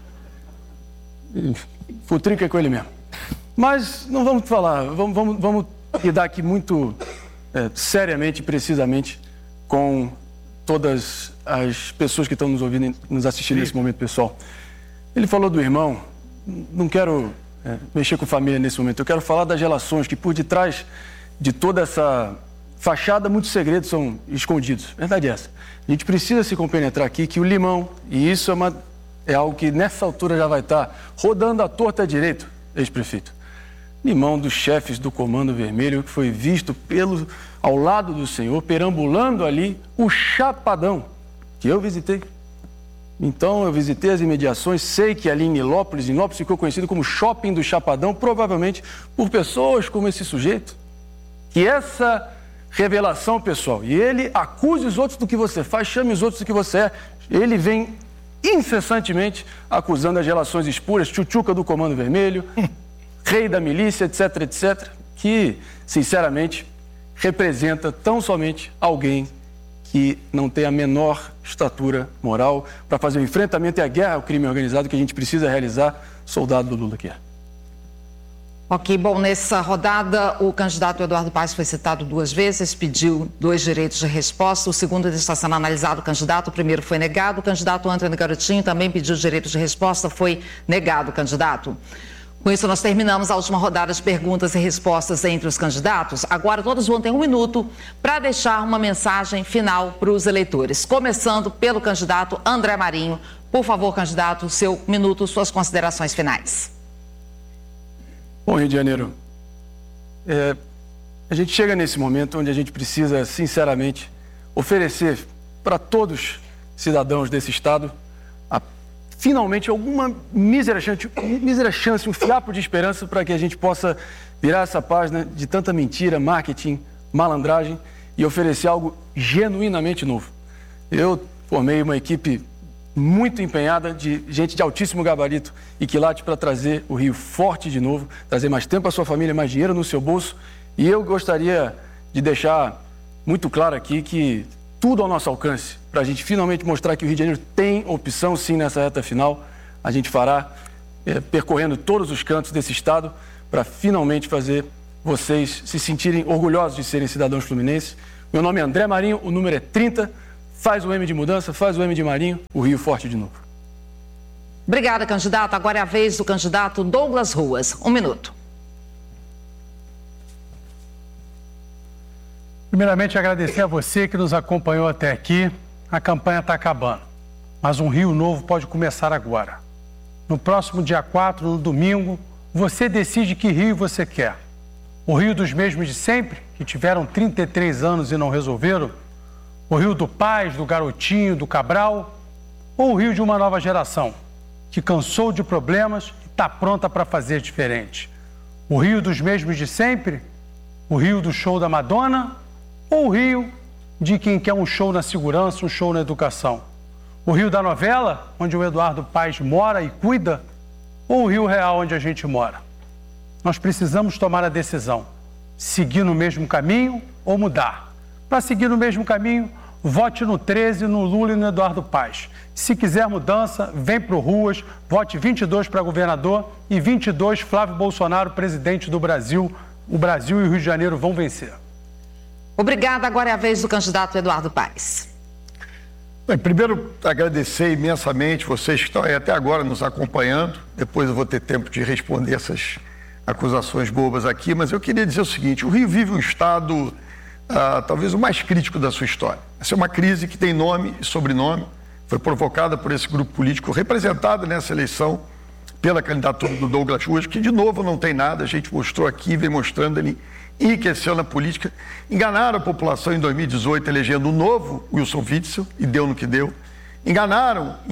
D: Futrica com ele mesmo. Mas não vamos falar, vamos lidar aqui muito seriamente e precisamente com todas as pessoas que estão nos ouvindo e nos assistindo nesse momento, pessoal. Ele falou do irmão, não quero mexer com família nesse momento, eu quero falar das relações que por detrás de toda essa fachada, muitos segredos são escondidos. Verdade é essa. A gente precisa se compenetrar aqui que o Limão, e isso é algo que nessa altura já vai estar rodando à torta direito, ex-prefeito. Limão dos chefes do Comando Vermelho, que foi visto ao lado do senhor, perambulando ali o Chapadão, que eu visitei. Então, eu visitei as imediações, sei que ali em Nilópolis ficou conhecido como Shopping do Chapadão, provavelmente por pessoas como esse sujeito. Que essa revelação, pessoal, e ele acuse os outros do que você faz, chame os outros do que você é, ele vem incessantemente acusando as relações espúrias, tchutchuca do Comando Vermelho, rei da milícia, etc, etc, que, sinceramente, representa tão somente alguém que não tem a menor estatura moral para fazer o enfrentamento e a guerra ao crime organizado que a gente precisa realizar, soldado do Lula que é.
C: Ok, bom, nessa rodada o candidato Eduardo Paes foi citado duas vezes, pediu 2 direitos de resposta, o segundo está sendo analisado, o candidato, o primeiro foi negado, o candidato Antônio Garotinho também pediu direito de resposta, foi negado o candidato. Com isso, nós terminamos a última rodada de perguntas e respostas entre os candidatos. Agora, todos vão ter 1 minuto para deixar uma mensagem final para os eleitores. Começando pelo candidato André Marinho. Por favor, candidato, seu minuto, suas considerações finais.
D: Bom, Rio de Janeiro, a gente chega nesse momento onde a gente precisa, sinceramente, oferecer para todos os cidadãos desse estado finalmente alguma mísera chance, um fiapo de esperança para que a gente possa virar essa página de tanta mentira, marketing, malandragem e oferecer algo genuinamente novo. Eu formei uma equipe muito empenhada de gente de altíssimo gabarito e quilate para trazer o Rio forte de novo, trazer mais tempo à sua família, mais dinheiro no seu bolso. E eu gostaria de deixar muito claro aqui que tudo ao nosso alcance, para a gente finalmente mostrar que o Rio de Janeiro tem opção sim nessa reta final. A gente fará percorrendo todos os cantos desse estado para finalmente fazer vocês se sentirem orgulhosos de serem cidadãos fluminenses. Meu nome é André Marinho, o número é 30. Faz o M de mudança, faz o M de Marinho, o Rio forte de novo.
C: Obrigada, candidato. Agora é a vez do candidato Douglas Ruas. 1 minuto.
F: Primeiramente, agradecer a você que nos acompanhou até aqui. A campanha está acabando, mas um Rio novo pode começar agora. No próximo dia 4, no domingo, você decide que Rio você quer. O Rio dos mesmos de sempre, que tiveram 33 anos e não resolveram? O Rio do Paz, do Garotinho, do Cabral? Ou o Rio de uma nova geração, que cansou de problemas e está pronta para fazer diferente? O Rio dos mesmos de sempre? O Rio do show da Madonna? Ou o Rio de quem quer um show na segurança, um show na educação? O Rio da novela, onde o Eduardo Paes mora e cuida? Ou o Rio real, onde a gente mora? Nós precisamos tomar a decisão, seguir no mesmo caminho ou mudar. Para seguir no mesmo caminho, vote no 13, no Lula e no Eduardo Paes. Se quiser mudança, vem pro Ruas, vote 22 para governador e 22 Flávio Bolsonaro, presidente do Brasil. O Brasil e o Rio de Janeiro vão vencer.
C: Obrigada. Agora é a vez do candidato Eduardo Paes.
G: Bem, primeiro, agradecer imensamente vocês que estão aí até agora nos acompanhando. Depois eu vou ter tempo de responder essas acusações bobas aqui, mas eu queria dizer o seguinte: o Rio vive um estado talvez o mais crítico da sua história. Essa é uma crise que tem nome e sobrenome, foi provocada por esse grupo político representado nessa eleição pela candidatura do Douglas Ruas, que de novo não tem nada, a gente mostrou aqui, vem mostrando, ele enriqueceu na política, enganaram a população em 2018 elegendo o novo Wilson Witzel e deu no que deu, enganaram em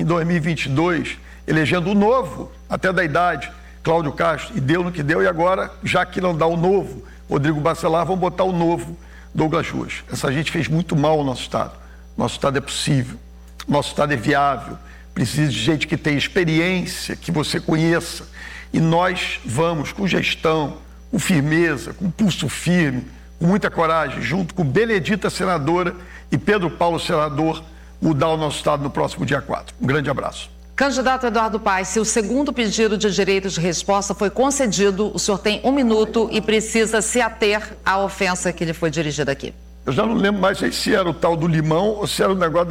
G: 2022 elegendo o novo, até da idade, Cláudio Castro, e deu no que deu, e agora, já que não dá o novo Rodrigo Bacelar, vão botar o novo Douglas Ruas. Essa gente fez muito mal ao nosso Estado. Nosso Estado é possível, nosso Estado é viável, precisa de gente que tenha experiência, que você conheça, e nós vamos com gestão, com firmeza, com pulso firme, com muita coragem, junto com Benedita, senadora, e Pedro Paulo, senador, mudar o nosso Estado no próximo dia 4. Um grande abraço.
C: Candidato Eduardo Paes, se o segundo pedido de direito de resposta foi concedido, o senhor tem 1 minuto e precisa se ater à ofensa que lhe foi dirigida aqui.
G: Eu já não lembro mais se era o tal do limão ou se era o negócio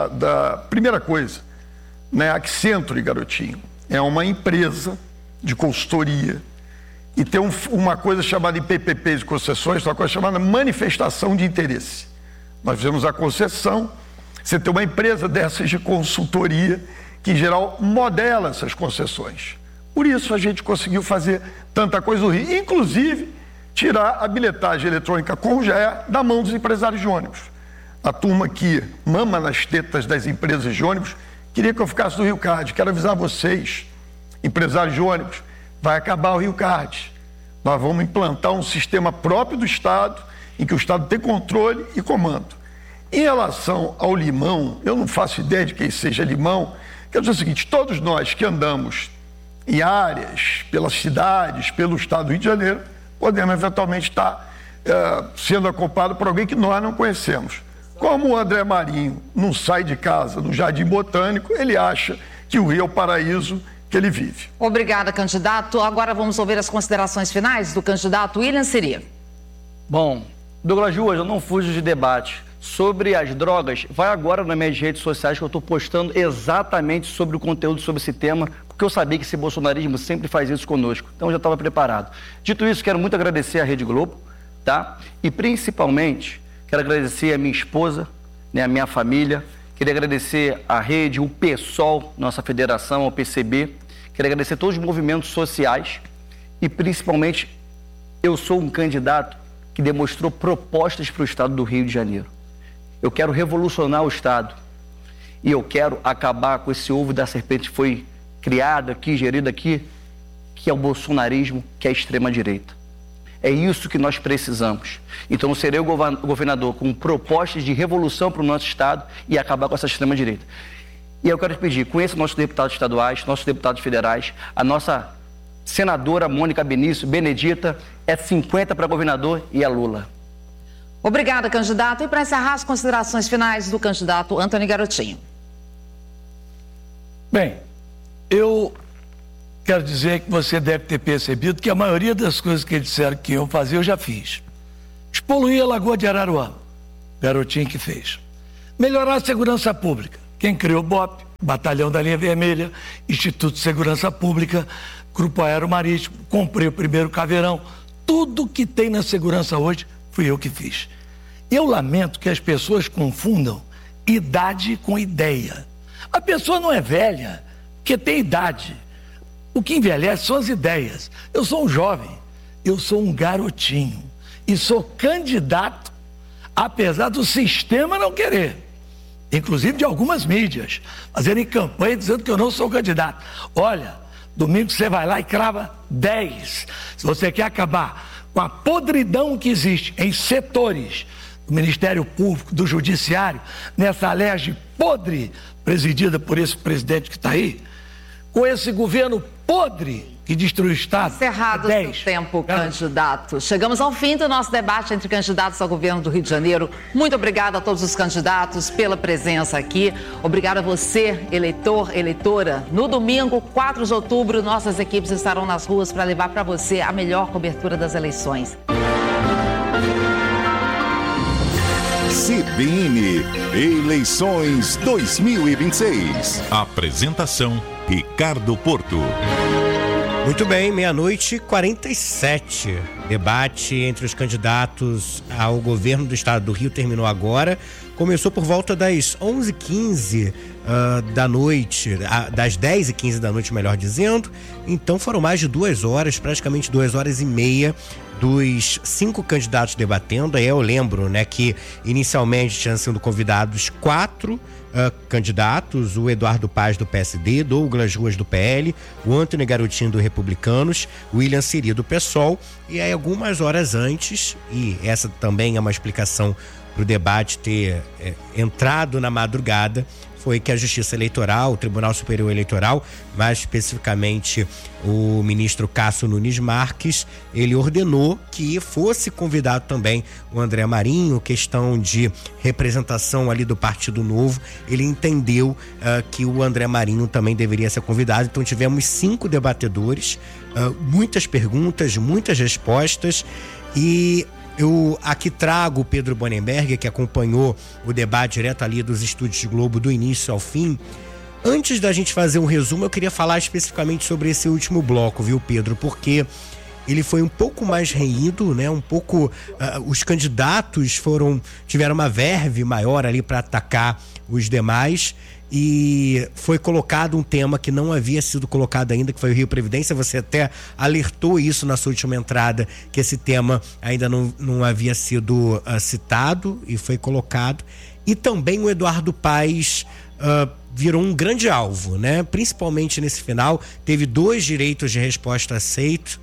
G: da primeira coisa, né? Accenture, garotinho, é uma empresa de consultoria e tem uma coisa chamada PPPs de concessões, uma coisa chamada manifestação de interesse. Nós fizemos a concessão, você tem uma empresa dessas de consultoria que, em geral, modela essas concessões. Por isso a gente conseguiu fazer tanta coisa no Rio, inclusive tirar a bilhetagem eletrônica com o GE da mão dos empresários de ônibus. A turma que mama nas tetas das empresas de ônibus queria que eu ficasse no Rio Card. Quero avisar vocês, empresários de ônibus, vai acabar o Rio Card. Nós vamos implantar um sistema próprio do Estado, em que o Estado tem controle e comando. Em relação ao limão, eu não faço ideia de quem seja limão. Quero dizer o seguinte: todos nós que andamos em áreas, pelas cidades, pelo Estado do Rio de Janeiro, podemos eventualmente estar sendo acompanhado por alguém que nós não conhecemos. Como o André Marinho não sai de casa no Jardim Botânico, ele acha que o Rio é o paraíso que ele vive.
C: Obrigada, candidato. Agora vamos ouvir as considerações finais do candidato William Siri.
E: Bom, Douglas Ruas, eu não fujo de debate. Sobre as drogas, vai agora nas minhas redes sociais que eu estou postando exatamente sobre o conteúdo sobre esse tema, porque eu sabia que esse bolsonarismo sempre faz isso conosco, então eu já estava preparado. Dito isso, quero muito agradecer à Rede Globo, tá? E principalmente, quero agradecer a minha esposa, né, a minha família, queria agradecer a Rede, o PSOL, nossa federação, o PCB, quero agradecer todos os movimentos sociais e principalmente, eu sou um candidato que demonstrou propostas para o Estado do Rio de Janeiro. Eu quero revolucionar o Estado e eu quero acabar com esse ovo da serpente que foi criado aqui, gerido aqui, que é o bolsonarismo, que é a extrema-direita. É isso que nós precisamos. Então, eu serei o governador com propostas de revolução para o nosso Estado e acabar com essa extrema-direita. E eu quero te pedir, conheça nossos deputados estaduais, nossos deputados federais, a nossa senadora Mônica Benício, Benedita, é 50 para governador e é Lula.
C: Obrigada, candidato. E para encerrar as considerações finais do candidato Antônio Garotinho.
H: Bem, eu quero dizer que você deve ter percebido que a maioria das coisas que eles disseram que iam fazer, eu já fiz. Expoluir a Lagoa de Araruama, garotinho que fez. Melhorar a segurança pública. Quem criou o BOP, Batalhão da Linha Vermelha, Instituto de Segurança Pública, Grupo Aeromarítimo, comprei o primeiro caveirão. Tudo que tem na segurança hoje, fui eu que fiz. Eu lamento que as pessoas confundam idade com ideia. A pessoa não é velha, porque tem idade. O que envelhece são as ideias. Eu sou um jovem, eu sou um garotinho e sou candidato, apesar do sistema não querer. Inclusive de algumas mídias, fazerem campanha dizendo que eu não sou candidato. Olha, domingo você vai lá e crava 10. Se você quer acabar com a podridão que existe em setores do Ministério Público, do Judiciário, nessa lege podre presidida por esse presidente que está aí, com esse governo podre que destruiu o Estado.
C: Encerrado o tempo, candidato. Chegamos ao fim do nosso debate entre candidatos ao governo do Rio de Janeiro. Muito obrigada a todos os candidatos pela presença aqui. Obrigada a você, eleitor, eleitora. No domingo, 4 de outubro, nossas equipes estarão nas ruas para levar para você a melhor cobertura das eleições.
I: CBN Eleições 2026. Apresentação: Ricardo Porto.
B: Muito bem, 00:47. Debate entre os candidatos ao governo do estado do Rio terminou agora. Começou por volta das 11h15 da noite, das 10h15 da noite, melhor dizendo. Então foram mais de 2 horas, praticamente 2 horas e meia, dos 5 candidatos debatendo. Aí eu lembro, né, que inicialmente tinham sido convidados 4 candidatos: o Eduardo Paes do PSD, Douglas Ruas do PL, o Antônio Garotinho do Republicanos, o William Siri do PSOL. E aí algumas horas antes, e essa também é uma explicação para o debate ter entrado na madrugada, foi que a Justiça Eleitoral, o Tribunal Superior Eleitoral, mais especificamente o ministro Cássio Nunes Marques, ele ordenou que fosse convidado também o André Marinho. Questão de representação ali do Partido Novo, ele entendeu que o André Marinho também deveria ser convidado. Então tivemos 5 debatedores, muitas perguntas, muitas respostas, e eu aqui trago o Pedro Bonenberger, que acompanhou o debate direto ali dos estúdios de Globo do início ao fim. Antes da gente fazer um resumo, eu queria falar especificamente sobre esse último bloco, viu, Pedro? Porque ele foi um pouco mais renhido, né? Um pouco, os candidatos tiveram uma verve maior ali para atacar os demais. E foi colocado um tema que não havia sido colocado ainda, que foi o Rio Previdência. Você até alertou isso na sua última entrada, que esse tema ainda não havia sido citado e foi colocado. E também o Eduardo Paes virou um grande alvo, né? Principalmente nesse final, teve 2 direitos de resposta aceitos.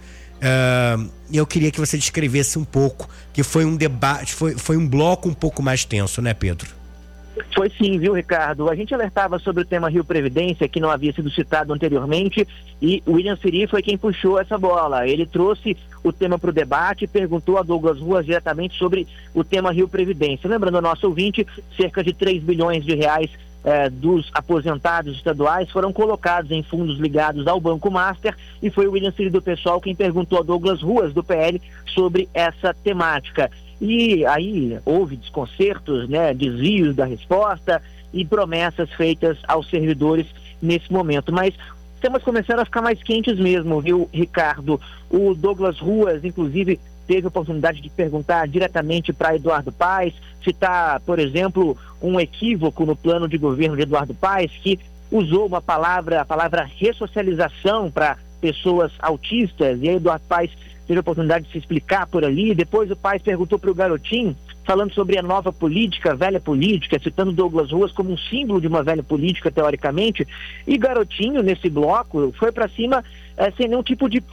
B: Eu queria que você descrevesse um pouco, que foi um debate, foi um bloco um pouco mais tenso, né, Pedro?
A: Foi sim, viu, Ricardo? A gente alertava sobre o tema Rio Previdência, que não havia sido citado anteriormente, e o William Siri foi quem puxou essa bola. Ele trouxe o tema para o debate e perguntou a Douglas Ruas diretamente sobre o tema Rio Previdência. Lembrando ao nosso ouvinte, cerca de 3 bilhões de reais dos aposentados estaduais foram colocados em fundos ligados ao Banco Master, e foi o William Siri do PSOL quem perguntou a Douglas Ruas do PL sobre essa temática. E aí houve desconcertos, né, desvios da resposta e promessas feitas aos servidores nesse momento. Mas os temas começaram a ficar mais quentes mesmo, viu, Ricardo? O Douglas Ruas, inclusive, teve a oportunidade de perguntar diretamente para Eduardo Paes, citar, por exemplo, um equívoco no plano de governo de Eduardo Paes, que usou a palavra ressocialização para pessoas autistas, e aí Eduardo Paes teve a oportunidade de se explicar por ali. Depois o Paes perguntou para o Garotinho, falando sobre a nova política, a velha política, citando Douglas Ruas como um símbolo de uma velha política, teoricamente, e Garotinho, nesse bloco, foi para cima sem nenhum tipo de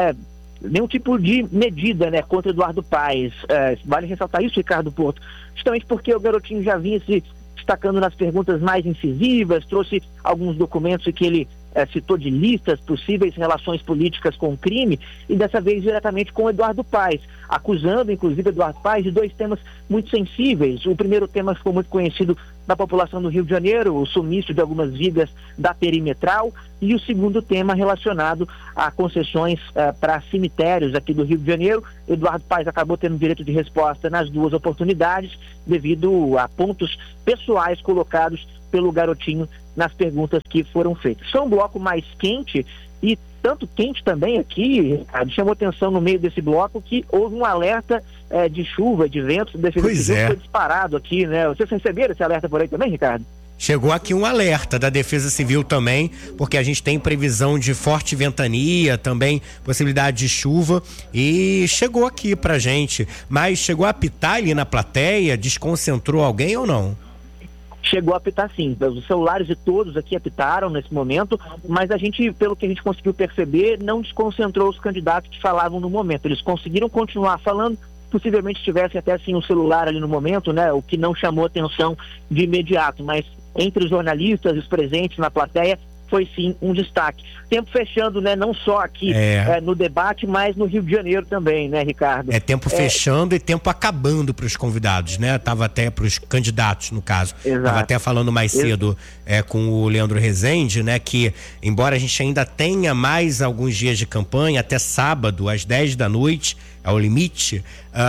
A: medida, né, contra Eduardo Paes. Vale ressaltar isso, Ricardo Porto, justamente porque o Garotinho já vinha se destacando nas perguntas mais incisivas, trouxe alguns documentos que ele citou de listas, possíveis relações políticas com o crime, e dessa vez diretamente com Eduardo Paes, acusando inclusive Eduardo Paes de 2 temas muito sensíveis. O primeiro tema ficou muito conhecido
J: da população do Rio de Janeiro, o sumiço de algumas vigas da perimetral, e o segundo tema relacionado a concessões para cemitérios aqui do Rio de Janeiro. Eduardo Paes acabou tendo direito de resposta nas duas oportunidades, devido a pontos pessoais colocados pelo Garotinho nas perguntas que foram feitas. Foi um bloco mais quente, e tanto quente também aqui, Ricardo, chamou atenção no meio desse bloco que houve um alerta de chuva, de ventos, Defesa Civil foi disparado aqui, né? Vocês receberam esse alerta por aí também, Ricardo?
B: Chegou aqui um alerta da Defesa Civil também, porque a gente tem previsão de forte ventania, também possibilidade de chuva, e chegou aqui pra gente. Mas chegou a apitar ali na plateia, desconcentrou alguém ou não?
J: Chegou a apitar sim, os celulares de todos aqui apitaram nesse momento, mas a gente, pelo que a gente conseguiu perceber, não desconcentrou os candidatos que falavam no momento. Eles conseguiram continuar falando, possivelmente tivessem até assim um celular ali no momento, né? O que não chamou atenção de imediato, mas entre os jornalistas e os presentes na plateia, foi sim um destaque. Tempo fechando, né? Não só aqui no debate, mas no Rio de Janeiro também, né, Ricardo?
B: Tempo fechando e tempo acabando para os convidados, né? Tava até para os candidatos, no caso.
J: Exato.
B: Tava até falando mais cedo com o Leandro Rezende, né? Que embora a gente ainda tenha mais alguns dias de campanha, até sábado, às 10 da noite, é o limite,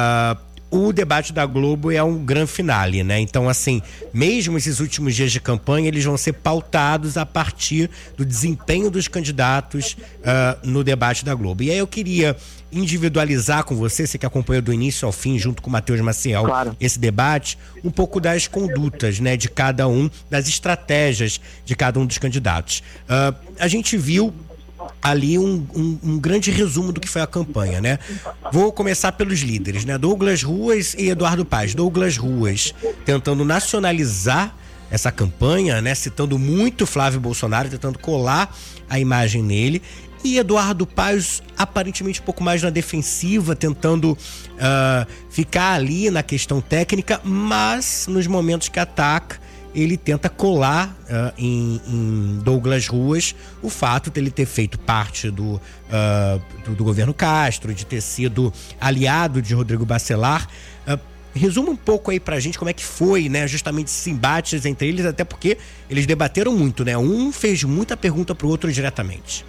B: o debate da Globo é um grande finale, né? Então, assim, mesmo esses últimos dias de campanha, eles vão ser pautados a partir do desempenho dos candidatos no debate da Globo. E aí eu queria individualizar com você que acompanhou do início ao fim, junto com o Matheus Maciel,
J: claro,
B: esse debate, um pouco das condutas, né, de cada um, das estratégias de cada um dos candidatos. A gente viu ali um grande resumo do que foi a campanha, né? Vou começar pelos líderes, né? Douglas Ruas e Eduardo Paes. Douglas Ruas tentando nacionalizar essa campanha, né? Citando muito Flávio Bolsonaro, tentando colar a imagem nele. E Eduardo Paes aparentemente um pouco mais na defensiva, tentando ficar ali na questão técnica, mas nos momentos que ataca, ele tenta colar em Douglas Ruas o fato de ele ter feito parte do governo Castro, de ter sido aliado de Rodrigo Bacelar. Resuma um pouco aí pra gente como é que foi, né, justamente esses embates entre eles, até porque eles debateram muito, né? Um fez muita pergunta pro outro diretamente.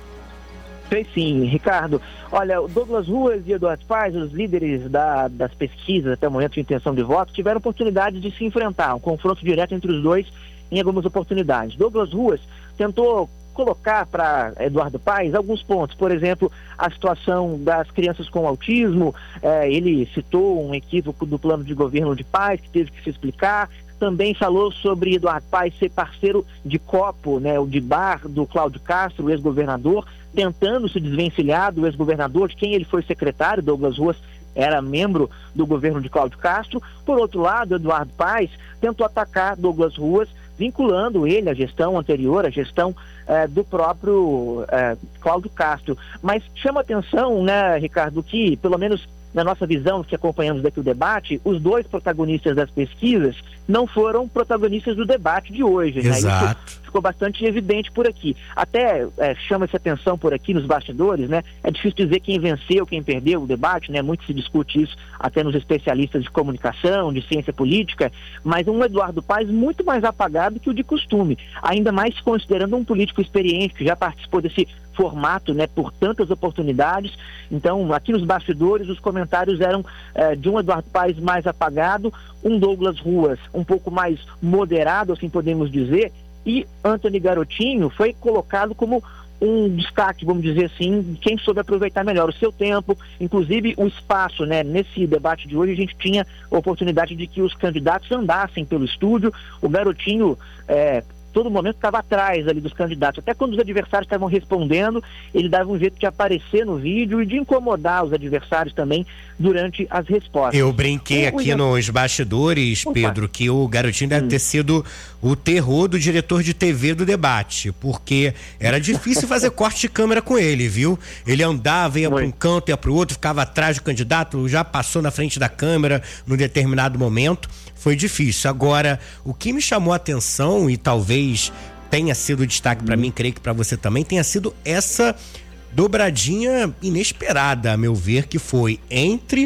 J: Fez sim, Ricardo. Olha, o Douglas Ruas e Eduardo Paes, os líderes das pesquisas até o momento de intenção de voto, tiveram oportunidade de se enfrentar, um confronto direto entre os dois em algumas oportunidades. Douglas Ruas tentou colocar para Eduardo Paes alguns pontos, por exemplo, a situação das crianças com autismo, ele citou um equívoco do plano de governo de Paes, que teve que se explicar. Também falou sobre Eduardo Paes ser parceiro de copo, né, o de bar do Cláudio Castro, o ex-governador, tentando se desvencilhar do ex-governador, de quem ele foi secretário. Douglas Ruas era membro do governo de Cláudio Castro. Por outro lado, Eduardo Paes tentou atacar Douglas Ruas, vinculando ele à gestão anterior, à gestão do próprio Cláudio Castro. Mas chama atenção, né, Ricardo, que pelo menos na nossa visão, que acompanhamos daqui o debate, os dois protagonistas das pesquisas não foram protagonistas do debate de hoje.
B: Exato.
J: Né? Isso ficou bastante evidente por aqui. Até chama-se atenção por aqui nos bastidores, né? É difícil dizer quem venceu, quem perdeu o debate, né? Muito se discute isso até nos especialistas de comunicação, de ciência política, mas um Eduardo Paes muito mais apagado que o de costume, ainda mais considerando um político experiente que já participou desse formato, né, por tantas oportunidades. Então, aqui nos bastidores, os comentários eram de um Eduardo Paes mais apagado, um Douglas Ruas um pouco mais moderado, assim podemos dizer, e Antony Garotinho foi colocado como um destaque, vamos dizer assim, quem soube aproveitar melhor o seu tempo, inclusive o espaço, né? Nesse debate de hoje a gente tinha a oportunidade de que os candidatos andassem pelo estúdio. O Garotinho todo momento estava atrás ali dos candidatos, até quando os adversários estavam respondendo, ele dava um jeito de aparecer no vídeo e de incomodar os adversários também durante as respostas.
B: Eu brinquei aqui nos bastidores, Pedro, que o Garotinho deve ter sido o terror do diretor de TV do debate, porque era difícil fazer corte de câmera com ele, viu? Ele andava, ia para um canto, ia para o outro, ficava atrás do candidato, já passou na frente da câmera num determinado momento. Foi difícil. Agora, o que me chamou a atenção, e talvez tenha sido destaque para mim, creio que para você também, tenha sido essa dobradinha inesperada, a meu ver, que foi entre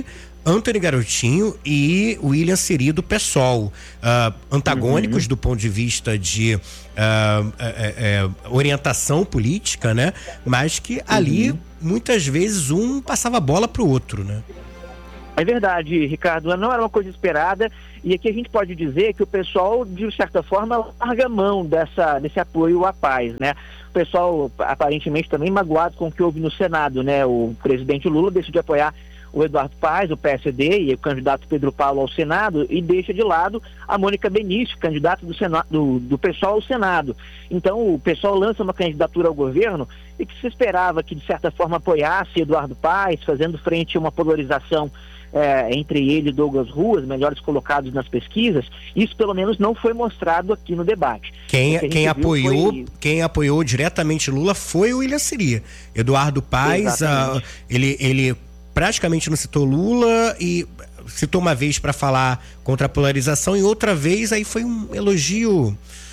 B: Antony Garotinho e William Seri do PSOL, antagônicos do ponto de vista de orientação política, né? Mas que ali muitas vezes um passava a bola pro outro, né?
J: É verdade, Ricardo, não era uma coisa esperada, e aqui a gente pode dizer que o pessoal, de certa forma, larga mão desse apoio à paz, né? O pessoal, aparentemente, também magoado com o que houve no Senado, né? O presidente Lula decidiu apoiar o Eduardo Paes, o PSD, e o candidato Pedro Paulo ao Senado, e deixa de lado a Mônica Benício, candidata do PSOL ao Senado. Então, o PSOL lança uma candidatura ao governo e que se esperava que, de certa forma, apoiasse Eduardo Paes, fazendo frente a uma polarização entre ele e Douglas Ruas, melhores colocados nas pesquisas. Isso pelo menos não foi mostrado aqui no debate.
B: Quem apoiou diretamente Lula foi o William Seri. Eduardo Paes, ele praticamente não citou Lula e citou uma vez para falar contra a polarização e outra vez aí foi um elogio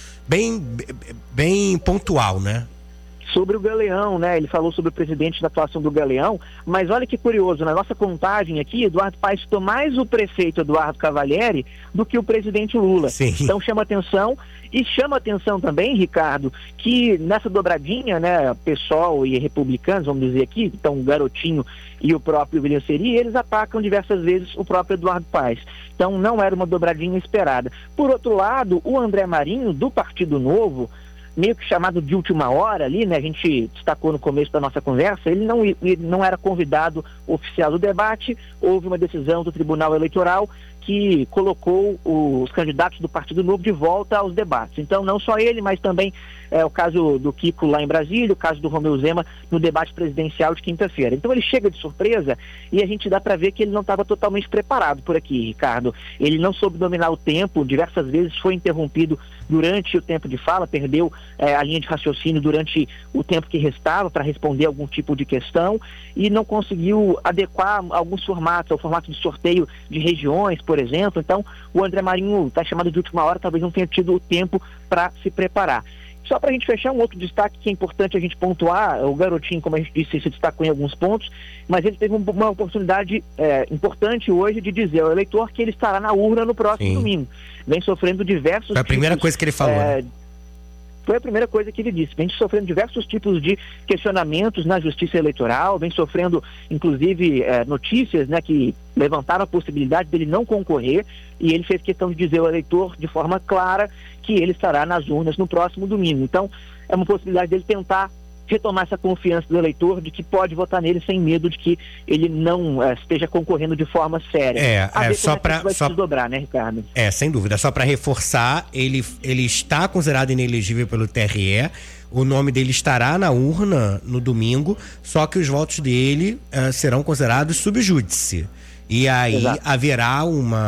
B: bem pontual, né?
J: Sobre o Galeão, né? Ele falou sobre o presidente da atuação do Galeão, mas olha que curioso, na nossa contagem aqui, Eduardo Paes citou mais o prefeito Eduardo Cavalieri do que o presidente Lula.
B: Sim.
J: Então chama atenção, e chama atenção também, Ricardo, que nessa dobradinha, né, PSOL e republicanos, vamos dizer aqui, então o Garotinho e o próprio William Seri, eles atacam diversas vezes o próprio Eduardo Paes. Então não era uma dobradinha esperada. Por outro lado, o André Marinho, do Partido Novo, meio que chamado de última hora ali, né? A gente destacou no começo da nossa conversa, ele não era convidado oficial do debate. Houve uma decisão do Tribunal Eleitoral que colocou os candidatos do Partido Novo de volta aos debates. Então, não só ele, mas também o caso do Kiko lá em Brasília, o caso do Romeu Zema no debate presidencial de quinta-feira. Então, ele chega de surpresa e a gente dá para ver que ele não estava totalmente preparado por aqui, Ricardo. Ele não soube dominar o tempo, diversas vezes foi interrompido durante o tempo de fala, perdeu a linha de raciocínio durante o tempo que restava para responder algum tipo de questão e não conseguiu adequar alguns formatos, ao formato de sorteio de regiões, por exemplo. Então, o André Marinho está chamado de última hora, talvez não tenha tido o tempo para se preparar. Só para a gente fechar, um outro destaque que é importante a gente pontuar, o Garotinho, como a gente disse, se destacou em alguns pontos, mas ele teve uma oportunidade importante hoje de dizer ao eleitor que ele estará na urna no próximo domingo. Vem sofrendo diversos...
B: Foi a primeira coisa que ele falou, né?
J: Foi a primeira coisa que ele disse. Vem sofrendo diversos tipos de questionamentos na justiça eleitoral, vem sofrendo, inclusive, notícias, né, que levantaram a possibilidade dele não concorrer, e ele fez questão de dizer ao eleitor de forma clara que ele estará nas urnas no próximo domingo. Então, é uma possibilidade dele tentar retomar essa confiança do eleitor de que pode votar nele sem medo de que ele não esteja concorrendo de forma séria.
B: Só para
J: desdobrar, né, Ricardo?
B: Sem dúvida. Só para reforçar, ele está considerado inelegível pelo TRE. O nome dele estará na urna no domingo, só que os votos dele serão considerados sub júdice. E aí haverá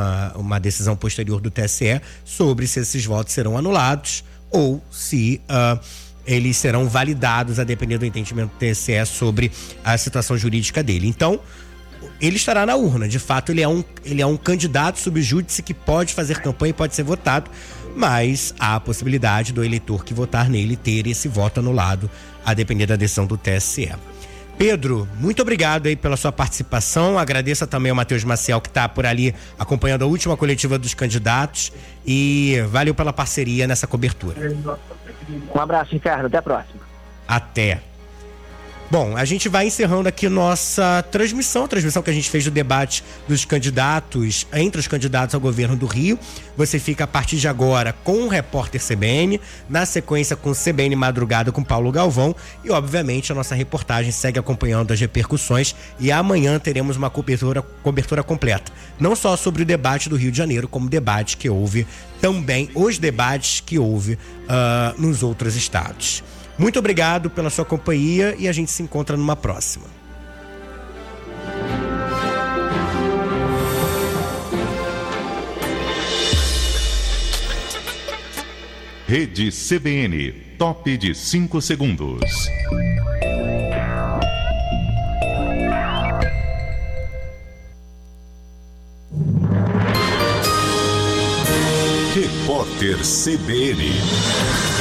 B: uma decisão posterior do TSE sobre se esses votos serão anulados ou se eles serão validados a depender do entendimento do TSE sobre a situação jurídica dele. Então, ele estará na urna. De fato, ele é um candidato sub júdice que pode fazer campanha e pode ser votado, mas há a possibilidade do eleitor que votar nele ter esse voto anulado a depender da decisão do TSE. Pedro, muito obrigado aí pela sua participação. Agradeço também ao Matheus Maciel, que está por ali acompanhando a última coletiva dos candidatos, e valeu pela parceria nessa cobertura.
J: Um abraço, Ricardo. Até a próxima.
B: Até. Bom, a gente vai encerrando aqui nossa transmissão, a transmissão que a gente fez do debate dos candidatos, entre os candidatos ao governo do Rio. Você fica a partir de agora com o Repórter CBN, na sequência com o CBN Madrugada com Paulo Galvão, e obviamente a nossa reportagem segue acompanhando as repercussões, e amanhã teremos uma cobertura completa, não só sobre o debate do Rio de Janeiro, como debate que houve também, os debates que houve nos outros estados. Muito obrigado pela sua companhia e a gente se encontra numa próxima.
I: Rede CBN, top de 5 segundos. Repórter CBN.